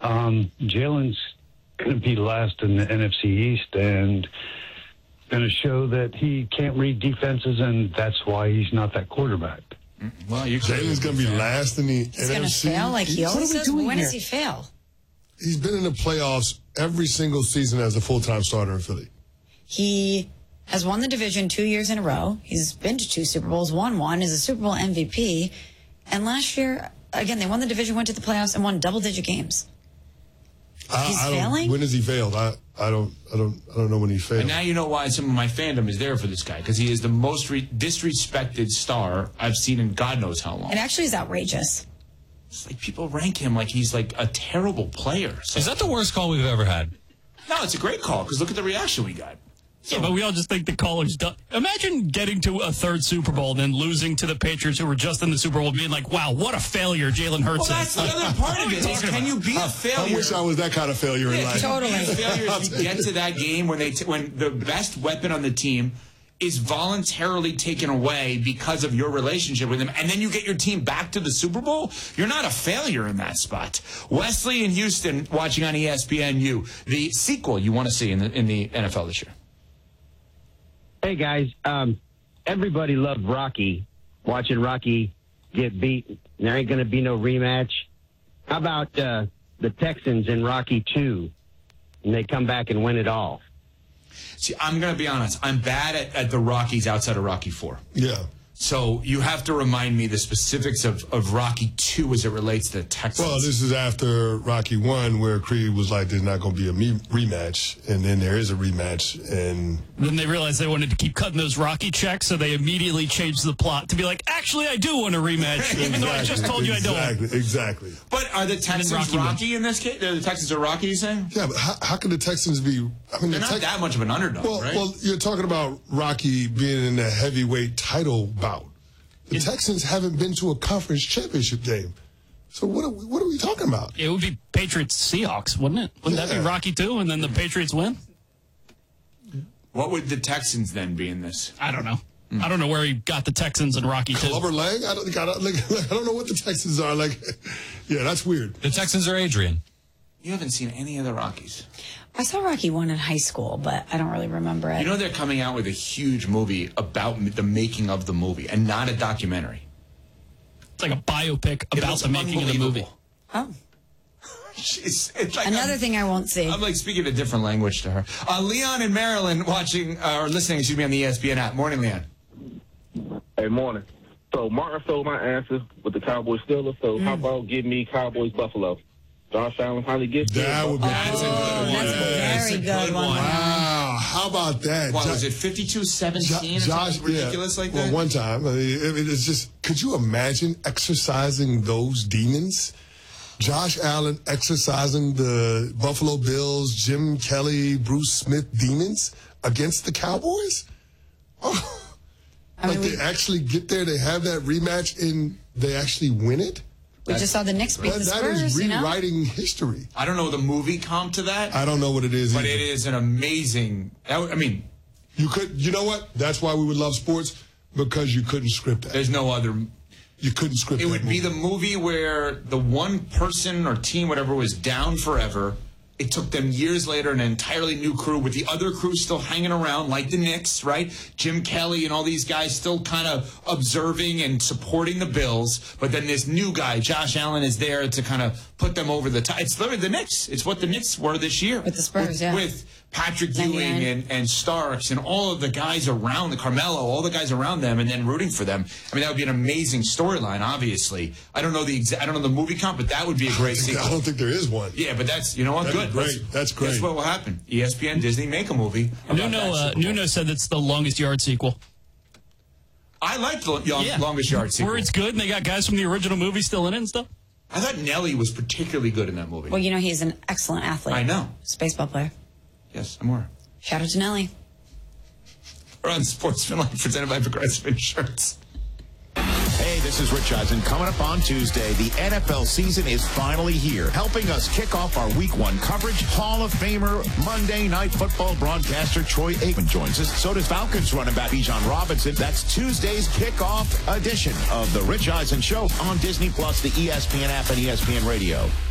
Jalen's going to be last in the NFC East and going to show that he can't read defenses, and that's why he's not that quarterback. Well, Jalen's going to be last in the He's NFC. going to fail like he always does? When does he fail? He's been in the playoffs every single season as a full-time starter in Philly. He has won the division 2 years in a row. He's been to 2 Super Bowls, won one, is a Super Bowl MVP. And last year, again, they won the division, went to the playoffs, and won double-digit games. He's failing? When has he failed? I don't know when he failed. And now you know why some of my fandom is there for this guy, because he is the most disrespected star I've seen in God knows how long. It actually is outrageous. It's like people rank him like he's like a terrible player. So, is that the worst call we've ever had? No, it's a great call, because look at the reaction we got. So, yeah, but we all just think the caller's done. Imagine getting to a third Super Bowl and then losing to the Patriots who were just in the Super Bowl, being like, wow, what a failure Jalen Hurts is. That's the other part of it. Can you be a failure? I wish I was that kind of failure in life. Totally. A failure if you get to that game when the best weapon on the team is voluntarily taken away because of your relationship with him, and then you get your team back to the Super Bowl, you're not a failure in that spot. Wesley in Houston watching on ESPNU, the sequel you want to see in the NFL this year. Hey, guys. Everybody loved Rocky, watching Rocky get beat. There ain't going to be no rematch. How about the Texans in Rocky 2, and they come back and win it all? See, I'm going to be honest. I'm bad at the Rockies outside of Rocky 4. Yeah. So you have to remind me the specifics of Rocky 2 as it relates to the Texans. Well, this is after Rocky 1, where Creed was like, there's not going to be a rematch, and then there is a rematch. And then they realized they wanted to keep cutting those Rocky checks, so they immediately changed the plot to be like, actually, I do want a rematch, even though I just told you I don't. Exactly. But are the Texans Rocky in this case? The Texans are Rocky, you saying? Yeah, but how can the Texans be? I mean, they're not that much of an underdog, right? Well, you're talking about Rocky being in the heavyweight title bout. The Texans haven't been to a conference championship game. So what are we talking about? It would be Patriots-Seahawks, wouldn't it? Wouldn't that be Rocky 2, and then the Patriots win? What would the Texans then be in this? I don't know. I don't know where he got the Texans and Rocky 2. Clubber Lang? I don't know what the Texans are. Yeah, that's weird. The Texans are Adrian. You haven't seen any of the Rockies. I saw Rocky 1 in high school, but I don't really remember it. You know they're coming out with a huge movie about the making of the movie, and not a documentary. It's like a biopic about the making of the movie. Oh. It's like another thing I won't see. I'm like speaking a different language to her. Leon in Maryland watching, or listening, excuse me, on the ESPN app. Morning, Leon. Hey, morning. So Martin stole my answer with the Cowboys Steelers, so how about give me Cowboys Buffalo? Josh Allen finally gets there. That would be that's a very good one. Wow, how about that? What was it, 52-17? Josh, ridiculous like that? Well, one time. I mean, it's just, could you imagine exercising those demons? Josh Allen exercising the Buffalo Bills, Jim Kelly, Bruce Smith demons against the Cowboys? Oh, they actually get there, they have that rematch, and they actually win it? We just saw the Knicks beat the Spurs, That is rewriting history. I don't know the movie comp to that. I don't know what it is but either. It is an amazing, I mean. You know what? That's why we would love sports, because you couldn't script that. There's no other. You couldn't script that. It would be the movie where the one person or team, whatever, was down forever. It took them years later, an entirely new crew with the other crew still hanging around, like the Knicks, right? Jim Kelly and all these guys still kind of observing and supporting the Bills. But then this new guy, Josh Allen, is there to kind of put them over the top. It's literally the Knicks. It's what the Knicks were this year. With the Spurs, With Patrick Ewing and Starks and all of the guys around, the Carmelo, all the guys around them, and then rooting for them. I mean, that would be an amazing storyline, obviously. I don't know the movie comp, but that would be a great sequel. I don't think there is one. Yeah, but that's, you know what, good. Great. That's great. That's what will happen. ESPN, Disney, make a movie. Nuno said it's the longest yard sequel. I like the longest yard sequel. Where it's good and they got guys from the original movie still in it and stuff. I thought Nelly was particularly good in that movie. Well, you know, he's an excellent athlete. I know. He's a baseball player. Yes, I'm aware. Shout out to Nelly. We're on Sportsmanlike, presented by Progressive Insurance. Hey, this is Rich Eisen. Coming up on Tuesday, the NFL season is finally here. Helping us kick off our Week 1 coverage, Hall of Famer, Monday Night Football broadcaster Troy Aikman joins us. So does Falcons running back Bijan Robinson. That's Tuesday's kickoff edition of the Rich Eisen Show on Disney Plus, the ESPN app, and ESPN Radio.